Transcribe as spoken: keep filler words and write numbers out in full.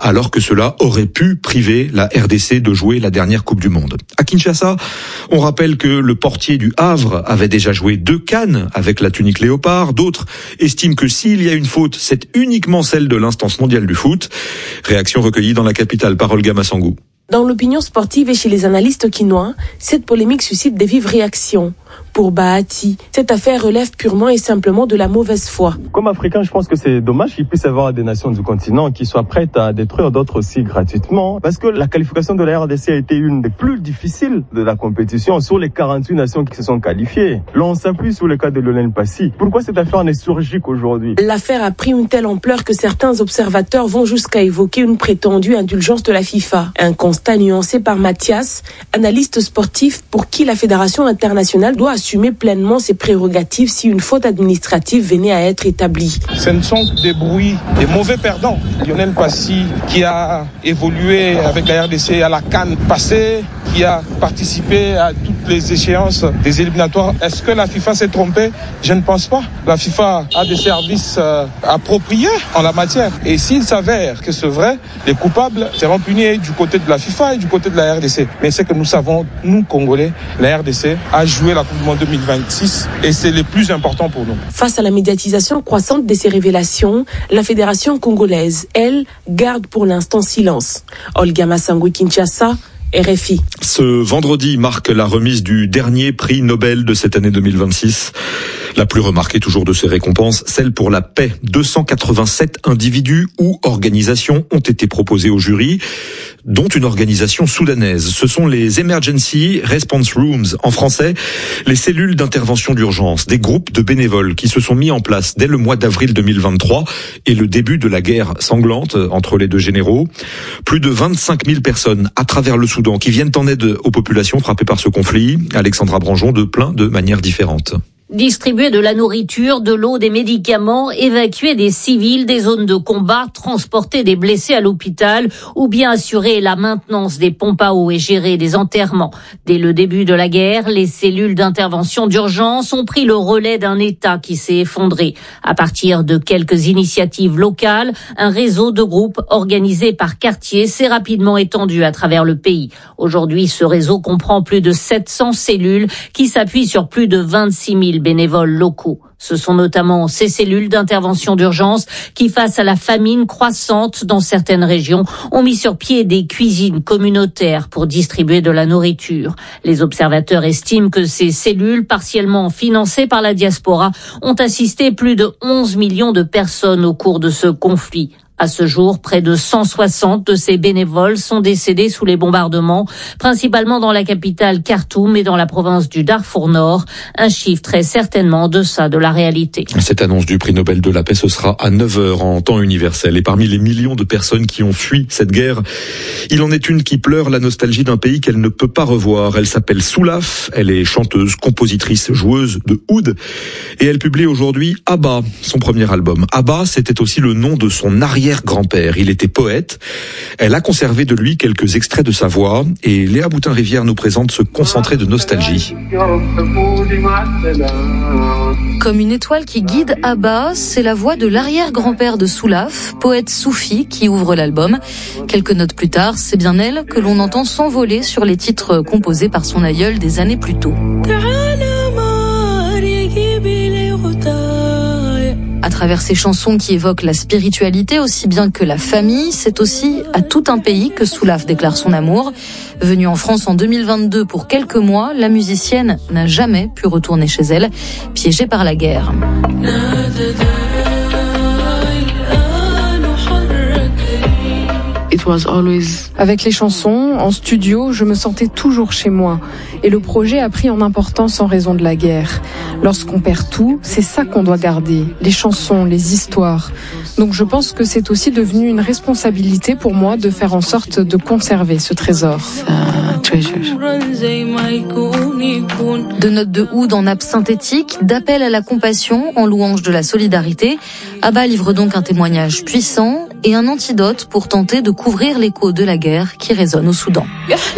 alors que cela aurait pu priver la R D C de jouer la dernière Coupe du Monde. À Kinshasa, on rappelle que le portier du Havre avait déjà joué deux CAN avec la tunique léopard. D'autres estiment que s'il y a une faute, c'est uniquement celle de l'instance mondiale du foot. Réaction recueillie dans la capitale par Olga Massangou. Dans l'opinion sportive et chez les analystes quinois, cette polémique suscite des vives réactions. Pour Bahati, cette affaire relève purement et simplement de la mauvaise foi. Comme Africain, je pense que c'est dommage qu'il puisse y avoir des nations du continent qui soient prêtes à détruire d'autres aussi gratuitement. Parce que la qualification de la R D C a été une des plus difficiles de la compétition sur les quarante-huit nations qui se sont qualifiées. Là, on s'appuie sur le cas de Lionel Passy. Pourquoi cette affaire n'est surgie qu'aujourd'hui ? L'affaire a pris une telle ampleur que certains observateurs vont jusqu'à évoquer une prétendue indulgence de la FIFA. Un constat nuancé par Mathias, analyste sportif pour qui la Fédération internationale doit assumer pleinement ses prérogatives si une faute administrative venait à être établie. Ce ne sont des bruits, des mauvais perdants. Lionel Passy, qui a évolué avec la R D C à la CAN passée, qui a participé à toutes les échéances des éliminatoires. Est-ce que la FIFA s'est trompée ? Je ne pense pas. La FIFA a des services euh, appropriés en la matière. Et s'il s'avère que c'est vrai, les coupables seront punis du côté de la FIFA et du côté de la R D C. Mais c'est que nous savons, nous Congolais, la R D C a joué la Coupe du Monde deux mille vingt-six et c'est le plus important pour nous. Face à la médiatisation croissante de ces révélations, la Fédération congolaise, elle, garde pour l'instant silence. Olga Massangou, Kinshasa, R F I. Ce vendredi marque la remise du dernier prix Nobel de cette année deux mille vingt-six. La plus remarquée toujours de ces récompenses, celle pour la paix. deux cent quatre-vingt-sept individus ou organisations ont été proposés au jury, dont une organisation soudanaise. Ce sont les Emergency Response Rooms, en français, les cellules d'intervention d'urgence, des groupes de bénévoles qui se sont mis en place dès le mois d'avril deux mille vingt-trois et le début de la guerre sanglante entre les deux généraux. Plus de vingt-cinq mille personnes à travers le Soudan qui viennent en aide aux populations frappées par ce conflit. Alexandra Branjon, de plein de manières différentes. Distribuer de la nourriture, de l'eau, des médicaments, évacuer des civils des zones de combat, transporter des blessés à l'hôpital ou bien assurer la maintenance des pompes à eau et gérer des enterrements. Dès le début de la guerre, les cellules d'intervention d'urgence ont pris le relais d'un État qui s'est effondré. À partir de quelques initiatives locales, un réseau de groupes organisés par quartier s'est rapidement étendu à travers le pays. Aujourd'hui, ce réseau comprend plus de sept cents cellules qui s'appuient sur plus de vingt-six mille bénévoles locaux. Ce sont notamment ces cellules d'intervention d'urgence qui, face à la famine croissante dans certaines régions, ont mis sur pied des cuisines communautaires pour distribuer de la nourriture. Les observateurs estiment que ces cellules, partiellement financées par la diaspora, ont assisté plus de onze millions de personnes au cours de ce conflit. À ce jour, près de cent soixante de ces bénévoles sont décédés sous les bombardements, principalement dans la capitale Khartoum et dans la province du Darfour Nord. Un chiffre très certainement en deçà de la réalité. Cette annonce du prix Nobel de la paix, ce sera à neuf heures en temps universel. Et parmi les millions de personnes qui ont fui cette guerre, il en est une qui pleure la nostalgie d'un pays qu'elle ne peut pas revoir. Elle s'appelle Soulaf, elle est chanteuse, compositrice, joueuse de oud. Et elle publie aujourd'hui Abba, son premier album. Abba, c'était aussi le nom de son arrière grand-père. Il était poète. Elle a conservé de lui quelques extraits de sa voix et Léa Boutin-Rivière nous présente ce concentré de nostalgie. Comme une étoile qui guide Abba, c'est la voix de l'arrière-grand-père de Soulaf, poète soufi, qui ouvre l'album. Quelques notes plus tard, c'est bien elle que l'on entend s'envoler sur les titres composés par son aïeul des années plus tôt. À travers ces chansons qui évoquent la spiritualité aussi bien que la famille, c'est aussi à tout un pays que Soulaf déclare son amour. Venue en France en deux mille vingt-deux pour quelques mois, la musicienne n'a jamais pu retourner chez elle, piégée par la guerre. Avec les chansons, en studio, je me sentais toujours chez moi. Et le projet a pris en importance en raison de la guerre. Lorsqu'on perd tout, c'est ça qu'on doit garder, les chansons, les histoires. Donc je pense que c'est aussi devenu une responsabilité pour moi de faire en sorte de conserver ce trésor. De notes de oud en nappe synthétique, d'appel à la compassion en louange de la solidarité, Abba livre donc un témoignage puissant et un antidote pour tenter de couvrir l'écho de la guerre qui résonne au Soudan.